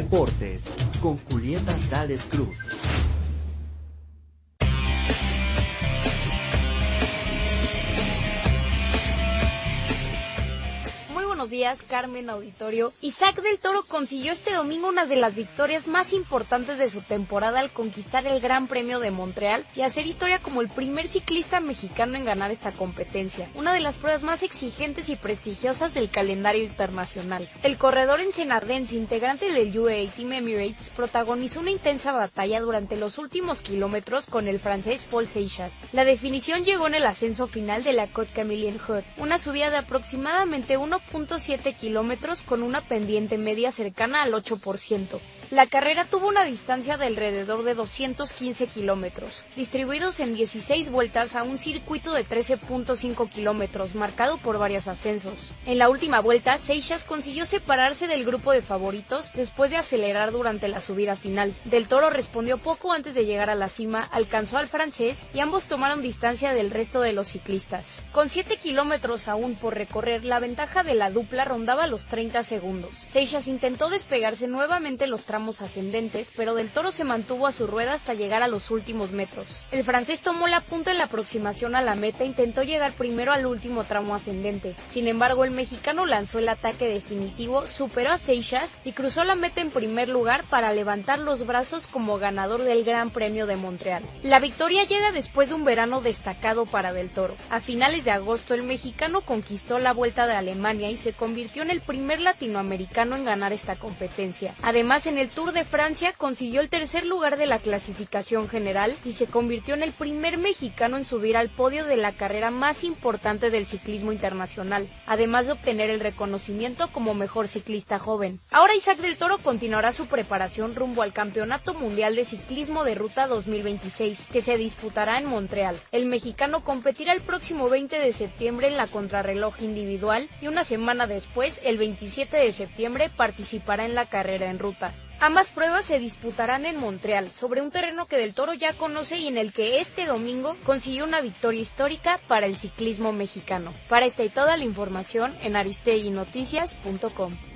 Deportes, con Julieta Sales Cruz. Buenos días, Carmen, auditorio. Isaac del Toro consiguió este domingo una de las victorias más importantes de su temporada al conquistar el Gran Premio de Montreal y hacer historia como el primer ciclista mexicano en ganar esta competencia, una de las pruebas más exigentes y prestigiosas del calendario internacional. El corredor ensenardense, integrante del UAE Team Emirates, protagonizó una intensa batalla durante los últimos kilómetros con el francés Paul Seixas. La definición llegó en el ascenso final de la Côte Camillien Haute, una subida de aproximadamente 1.7 kilómetros con una pendiente media cercana al 8%. La carrera tuvo una distancia de alrededor de 215 kilómetros, distribuidos en 16 vueltas a un circuito de 13.5 kilómetros, marcado por varios ascensos. En la última vuelta, Seixas consiguió separarse del grupo de favoritos después de acelerar durante la subida final. Del Toro respondió poco antes de llegar a la cima, alcanzó al francés y ambos tomaron distancia del resto de los ciclistas. Con 7 kilómetros aún por recorrer, la ventaja de la dupla rondaba los 30 segundos. Seixas intentó despegarse nuevamente los tramos ascendentes, pero Del Toro se mantuvo a su rueda hasta llegar a los últimos metros. El francés tomó la punta en la aproximación a la meta e intentó llegar primero al último tramo ascendente. Sin embargo, el mexicano lanzó el ataque definitivo, superó a Seixas y cruzó la meta en primer lugar para levantar los brazos como ganador del Gran Premio de Montreal. La victoria llega después de un verano destacado para Del Toro. A finales de agosto, el mexicano conquistó la Vuelta de Alemania y se convirtió en el primer latinoamericano en ganar esta competencia. Además, en el Tour de Francia consiguió el tercer lugar de la clasificación general y se convirtió en el primer mexicano en subir al podio de la carrera más importante del ciclismo internacional, además de obtener el reconocimiento como mejor ciclista joven. Ahora Isaac del Toro continuará su preparación rumbo al Campeonato Mundial de Ciclismo de Ruta 2026, que se disputará en Montreal. El mexicano competirá el próximo 20 de septiembre en la contrarreloj individual y una semana después, el 27 de septiembre, participará en la carrera en ruta. Ambas pruebas se disputarán en Montreal, sobre un terreno que Del Toro ya conoce y en el que este domingo consiguió una victoria histórica para el ciclismo mexicano. Para esta y toda la información en aristeguinoticias.com.